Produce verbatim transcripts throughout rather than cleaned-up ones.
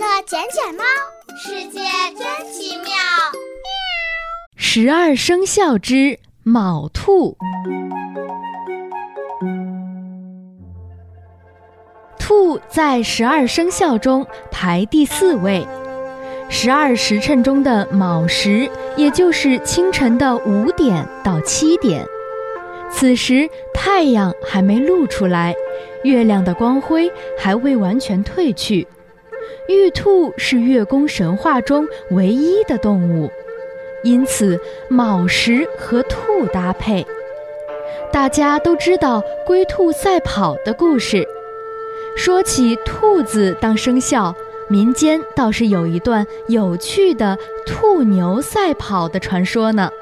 乐捡捡猫，世界真奇妙。 十二生肖之卯兔。兔在十二生肖中排第四位，十二时辰中的卯时，也就是清晨的五点到七点。此时太阳还没露出来，月亮的光辉还未完全褪去。玉兔是月宫神话中唯一的动物，因此卯时和兔搭配。大家都知道龟兔赛跑的故事。说起兔子当生肖，民间倒是有一段有趣的兔牛赛跑的传说呢。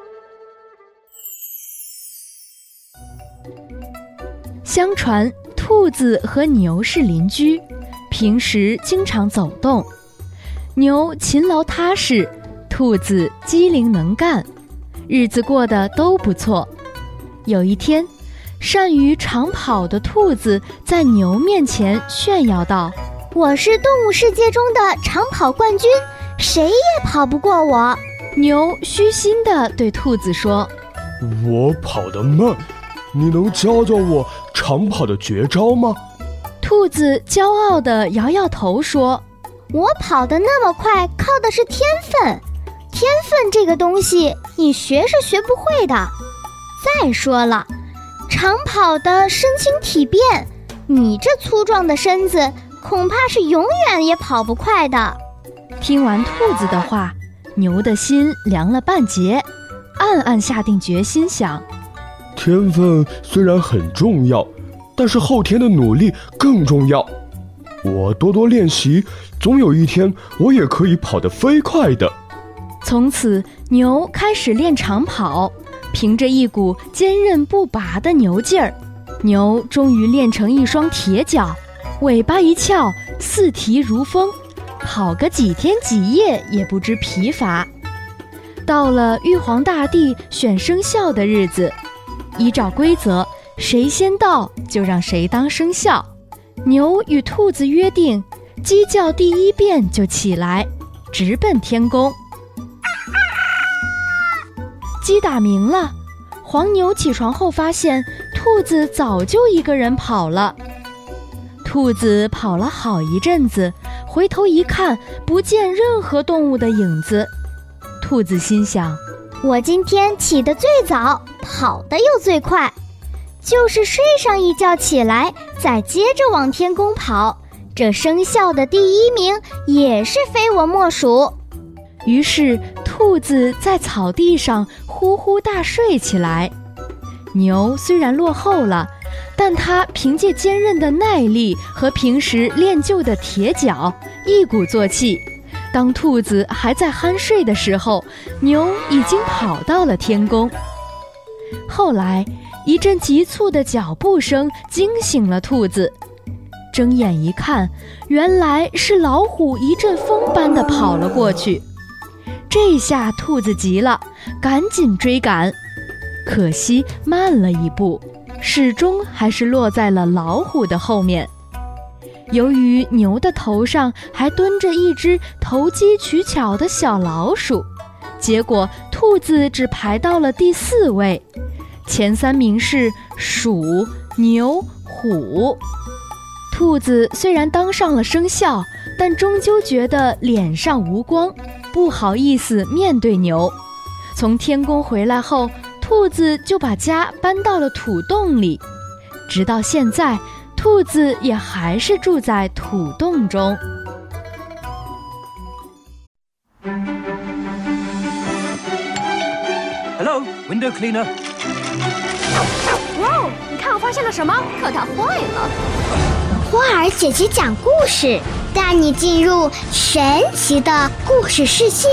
相传兔子和牛是邻居，平时经常走动。牛勤劳踏实，兔子机灵能干，日子过得都不错。有一天，善于长跑的兔子在牛面前炫耀道： 我是动物世界中的长跑冠军，谁也跑不过我。 牛虚心地对兔子说： 我跑得慢，你能教教我长跑的绝招吗？ 兔子骄傲地摇摇头说： 我跑得那么快，靠的是天分。天分这个东西，你学是学不会的。再说了，长跑的身轻体便，你这粗壮的身子，恐怕是永远也跑不快的。 听完兔子的话，牛的心凉了半截，暗暗下定决心想： 天分虽然很重要，但是后天的努力更重要。我多多练习，总有一天我也可以跑得飞快的。 从此，牛开始练长跑，凭着一股坚韧不拔的牛劲儿，牛终于练成一双铁脚，尾巴一翘，四蹄如风，跑个几天几夜也不知疲乏。到了玉皇大帝选生肖的日子，依照规则，谁先到就让谁当生肖。牛与兔子约定，鸡叫第一遍就起来，直奔天宫。鸡打鸣了，黄牛起床后发现兔子早就一个人跑了。兔子跑了好一阵子，回头一看，不见任何动物的影子。兔子心想： 我今天起得最早，跑得又最快，就是睡上一觉起来，再接着往天宫跑，这生肖的第一名也是非我莫属。 于是兔子在草地上呼呼大睡起来。牛虽然落后了，但它凭借坚韧的耐力和平时练就的铁脚，一鼓作气。当兔子还在酣睡的时候，牛已经跑到了天宫。后来一阵急促的脚步声惊醒了兔子，睁眼一看，原来是老虎一阵风般地跑了过去。这下兔子急了，赶紧追赶，可惜慢了一步，始终还是落在了老虎的后面。由于牛的头上还蹲着一只投机取巧的小老鼠，结果兔子只排到了第四位，前三名是鼠、牛、虎。兔子虽然当上了生肖，但终究觉得脸上无光，不好意思面对牛。从天宫回来后，兔子就把家搬到了土洞里，直到现在，兔子也还是住在土洞中。 Hello, window cleaner. 哇哦，你看我发现了什么？可它坏了。 花儿姐姐讲故事，带你进入神奇的故事世界。